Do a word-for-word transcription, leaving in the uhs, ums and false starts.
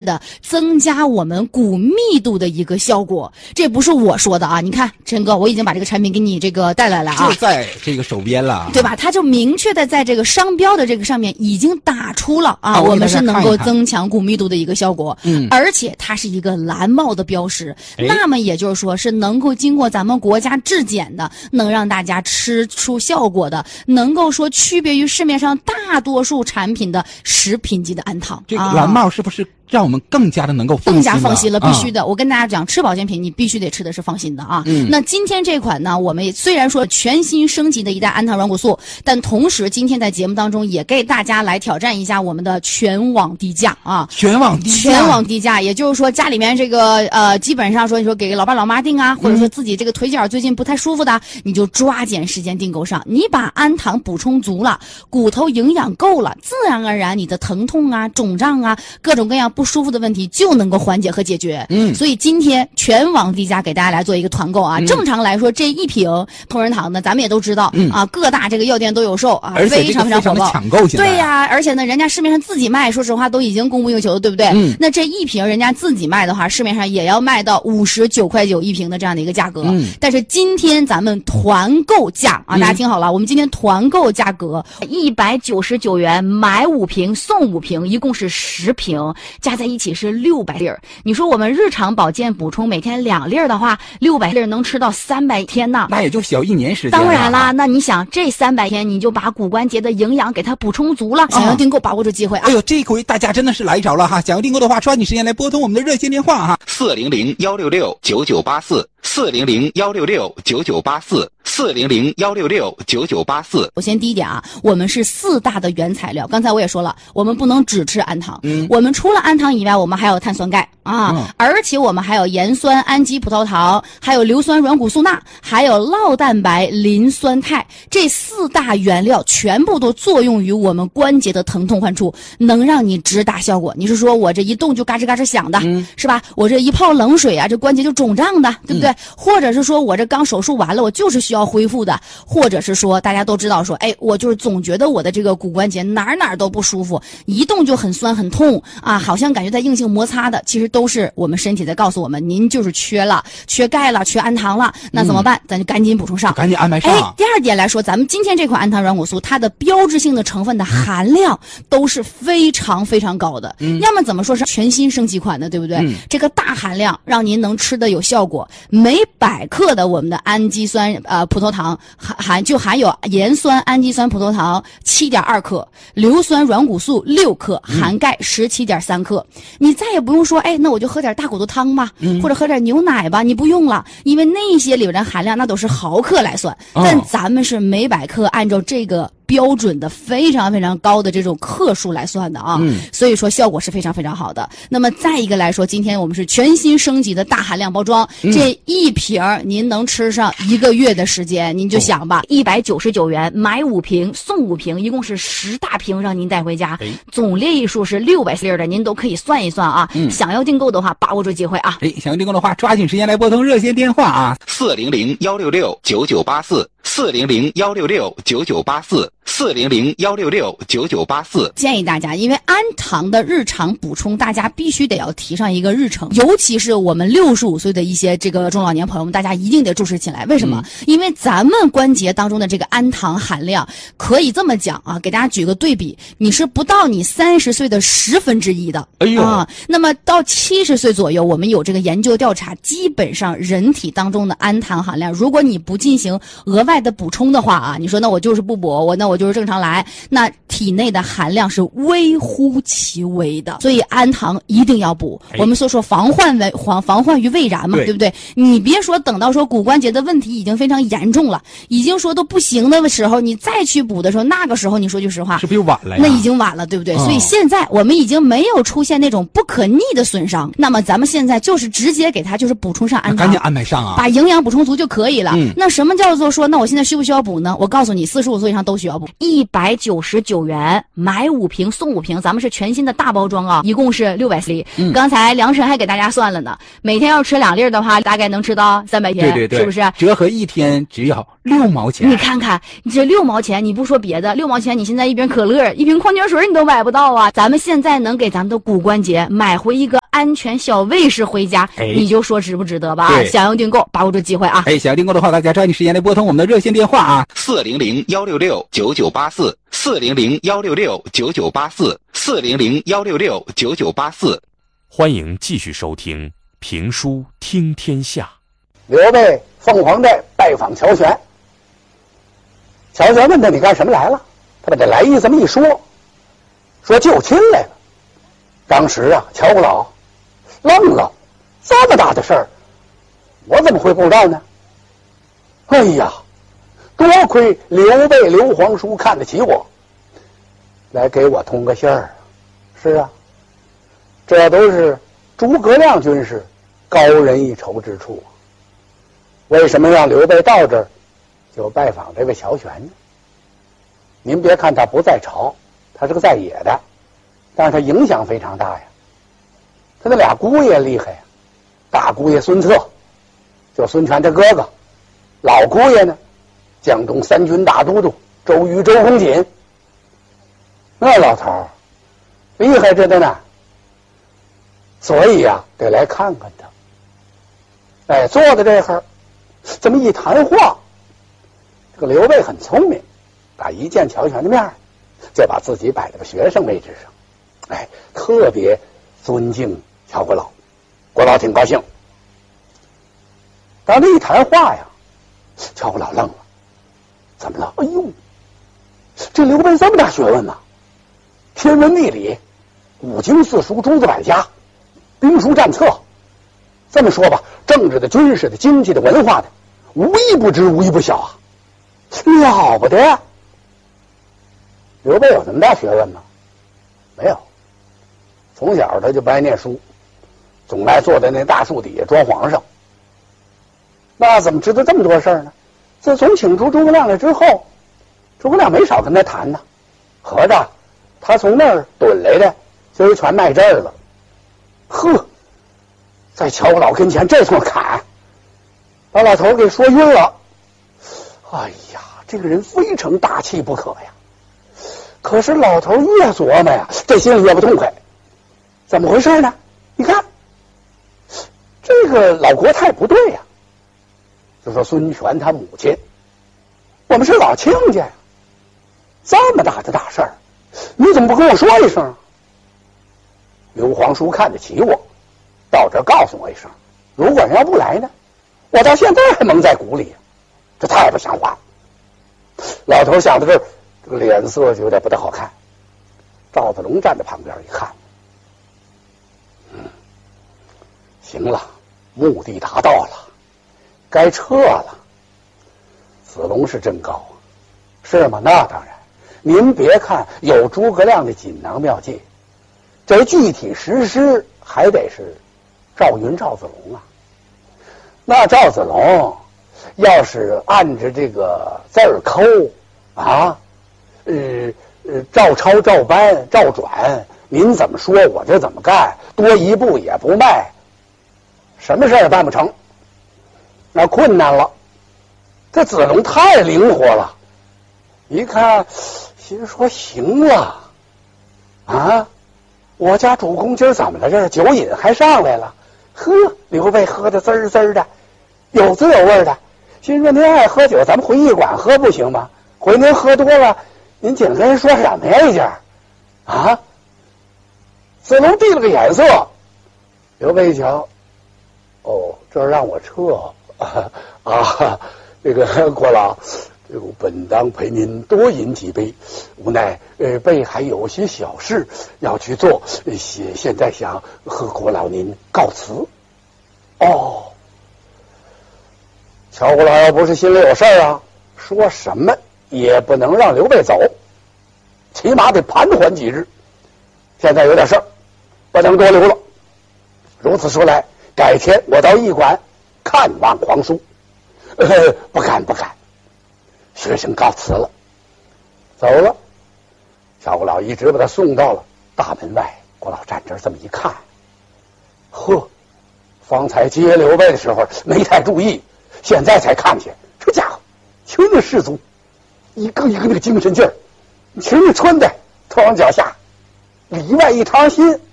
的增加我们骨密度的一个效果。这不是我说的啊，你看陈哥，我已经把这个产品给你这个带来了啊， 就在这个手边了， 对吧？它就明确的在这个商标的这个上面已经打出了啊， 啊我们是能够增强骨密度的一个效果， 嗯， 而且它是一个蓝帽的标识，那么也就是说是能够经过咱们国家质检的，能让大家吃出效果的，能够说区别于市面上大多数产品的食品级的氨糖。 这个蓝帽是不是让我们更加的能够放心更加放心了？必须的。 啊、 我跟大家讲，吃保健品你必须得吃的是放心的啊。 嗯。 那今天这款呢，我们虽然说全新升级的一代氨糖软骨素，但同时今天在节目当中也给大家来挑战一下我们的全网低价啊！ 全网低价， 全网低价，也就是说家里面这个呃，基本上说你说给老爸老妈订啊，或者说自己这个腿脚最近不太舒服的，嗯、你就抓紧时间订购上。你把氨糖补充足了，骨头营养够了，自然而然你的疼痛啊、肿胀啊、各种各样不舒服的问题就能够缓解和解决。嗯，所以今天全网低价给大家来做一个团购啊。嗯、正常来说，这一瓶同仁堂呢，咱们也都知道、嗯、啊，各大这个药店都有售啊， 而且非常非常火爆， 抢购。 对呀、啊，而且呢，人家市面上自己卖，说实话都已经供不应求的，对不对？嗯。那这一瓶人家自己卖的话，市面上也要卖到五十九块九一瓶的这样的一个价格。嗯。但是今天咱们团购价啊，大家听好了，嗯、我们今天团购价格一百九十九元，买五瓶送五瓶，一共是十瓶，加在一起是六百粒儿。你说我们日常保健补充每天两粒儿的话，六百粒儿能吃到三百天呢？ 那也就小一年时间。 当然啦，那你想这三百天，你就把骨关节的营养给它补充足了。想要订购，把握住机会啊！ 哎呦，这回大家真的是来着了哈！想要订购的话，抓紧时间来拨通我们的热线电话哈， 四零零幺六六九九八四，四零零幺六六九九八四，四零零幺六六九九八四。 首先第一点啊，我们是四大的原材料。刚才我也说了，我们不能只吃氨糖，嗯，我们除了氨糖以外，我们还有碳酸钙啊，嗯、而且我们还有盐酸氨基葡萄糖，还有硫酸软骨素钠，还有酪蛋白磷酸肽，这四大原料全部都作用于我们关节的疼痛患处，能让你直达效果。你是说我这一动就嘎吱嘎吱响的，嗯、是吧？我这一泡冷水啊，这关节就肿胀的，对不对？嗯、或者是说我这刚手术完了，我就是需要恢复的，或者是说大家都知道说，哎，我就是总觉得我的这个骨关节哪儿哪儿都不舒服，一动就很酸很痛啊，好像感觉在硬性摩擦的，其实都是我们身体在告诉我们，您就是缺了，缺钙了，缺氨糖了，那怎么办？嗯、咱就赶紧补充上， 赶紧安排上。 哎，第二点来说，咱们今天这款氨糖软骨素，它的标志性的成分的含量都是非常非常高的。嗯，要么怎么说是全新升级款的，对不对？嗯，这个大含量让您能吃的有效果，每百克的我们的氨基酸呃葡萄糖含含就含有盐酸氨基酸葡萄糖七点二克，硫酸软骨素六克，含钙十七点三克。你再也不用说，哎，那我就喝点大骨头汤吧，嗯、或者喝点牛奶吧，你不用了，因为那些里边的含量那都是毫克来算，哦、但咱们是每百克按照这个标准的非常非常高的这种克数来算的啊，嗯、所以说效果是非常非常好的。那么再一个来说，今天我们是全新升级的大含量包装，嗯、这一瓶您能吃上一个月的时间，您就想吧，一百九十九元买五瓶送五瓶，一共是十大瓶让您带回家，哎、总列一数是六百粒的，您都可以算一算啊。嗯、想要订购的话，把握住机会啊！ 哎，想要订购的话，抓紧时间来拨通热线电话啊， 四零零幺六六九九八四，四零零幺六六九九八四。四零零幺六六九九八四， 建议大家，因为氨糖的日常补充，大家必须得要提上一个日程，尤其是我们六十五岁的一些这个中老年朋友们，大家一定得重视起来。为什么？嗯、因为咱们关节当中的这个氨糖含量，可以这么讲啊，给大家举个对比，你是不到你三十岁的十分之一的。哎呦啊，那么到七十岁左右，我们有这个研究调查，基本上人体当中的氨糖含量，如果你不进行额外的补充的话啊，你说那我就是不补，我那我就是正常来，那体内的含量是微乎其微的，所以氨糖一定要补。哎、我们所说防患为防防患于未然嘛， 对, 对不对？你别说等到说骨关节的问题已经非常严重了，已经说都不行的时候，你再去补的时候，那个时候你说句实话， 是不是晚了呀？ 那已经晚了，对不对？哦、所以现在我们已经没有出现那种不可逆的损伤，那么咱们现在就是直接给它就是补充上氨糖， 赶紧安排上啊， 把营养补充足就可以了。嗯、那什么叫做说，那我现在需不需要补呢？我告诉你，四十五岁以上都需要补。一百九十九元买五瓶送五瓶，咱们是全新的大包装啊，一共是六百粒。嗯、刚才梁晨还给大家算了呢，每天要吃两粒的话，大概能吃到三百天， 对对对， 是不是？ 折合一天只要六毛钱。 你看看，你这六毛钱，你不说别的，六毛钱你现在一瓶可乐、一瓶矿泉水你都买不到啊！咱们现在能给咱们的骨关节买回一个安全小卫士回家， 哎、 你就说值不值得吧？想要订购，把握住机会啊！ 哎，想要订购的话，大家抓紧时间来拨通我们的热线电话啊， 四零零幺六六九九八四，四零零幺六六九九八四，四零零幺六六九九八四。 欢迎继续收听评书听天下。 刘备凤凰寨拜访乔玄，乔玄问他你干什么来了？他把这来意这么一说，说救亲来了。当时啊，乔五老愣了，这么大的事儿，我怎么会不知道呢？哎呀，多亏刘备刘皇叔看得起我，来给我通个信儿。是啊，这都是诸葛亮军师高人一筹之处。为什么让刘备到这儿就拜访这个乔玄呢？您别看他不在朝，他是个在野的，但是他影响非常大呀。他那俩姑爷厉害呀，大姑爷孙策，就孙权他哥哥；老姑爷呢，江东三军大都督周瑜周公瑾。那老头儿厉害着的呢，所以呀、啊，得来看看他。哎，坐在这儿，这么一谈话，这个刘备很聪明，打一见乔玄的面，就把自己摆在个学生位置上，哎，特别尊敬乔国老，国老挺高兴。当这一谈话呀，乔国老愣了，怎么了？哎呦，这刘备这么大学问呐、啊！天文地理、五经四书、诸子百家、兵书战策，这么说吧，政治的、军事的、经济的、文化的，无一不知，无一不晓啊，了不得呀！刘备有这么大学问吗？没有，从小他就不爱念书，总爱坐在那大树底下装皇上。那怎么知道这么多事儿呢？自从请出诸葛亮来之后，诸葛亮没少跟他谈呢，合着他从那儿趸来的，今儿全卖这儿了。呵，在乔老跟前这通砍，把老头给说晕了。哎呀，这个人非成大器不可呀！可是老头越琢磨呀，这心里越不痛快。怎么回事呢？你看，这个老国太不对呀。就说孙权他母亲，我们是老亲家呀，这么大的大事儿，你怎么不跟我说一声？刘皇叔看得起我，到这儿告诉我一声，如果人要不来呢，我到现在还蒙在鼓里，这太不像话了。老头想到这儿，这个脸色就有点不太好看。赵子龙站在旁边一看，嗯，行了，目的达到了，该撤了。子龙是真高啊，是吗？那当然。您别看有诸葛亮的锦囊妙计，这具体实施还得是赵云、赵子龙啊。那赵子龙要是按着这个字儿抠啊，呃呃，照抄、照搬、照转，您怎么说我就怎么干，多一步也不迈，什么事儿也办不成，那困难了。这子龙太灵活了，一看心说行了啊，我家主公今儿怎么了？这是酒瘾还上来了。呵，刘备喝的滋儿滋儿的，有滋有味的。心说您爱喝酒，咱们回驿馆喝不行吗？回您喝多了，您净跟人说什么呀？一家啊！子龙递了个眼色，刘备一瞧，哦，这让我撤啊！啊这个郭老，这个本当陪您多饮几杯，无奈呃备还有些小事要去做，现现在想和郭老您告辞。哦，乔国老要不是心里有事儿啊，说什么也不能让刘备走，起码得盘桓几日。现在有点事儿，不能多留了。如此说来，改天我到驿馆看望皇叔。呃，不敢不敢，学生告辞了，走了。乔国老一直把他送到了大门外。郭老站这儿这么一看，呵，方才接刘备的时候没太注意，现在才看见，这家伙全是士卒，一个一个那个精神劲儿，全是穿的头往脚下，里外一条心。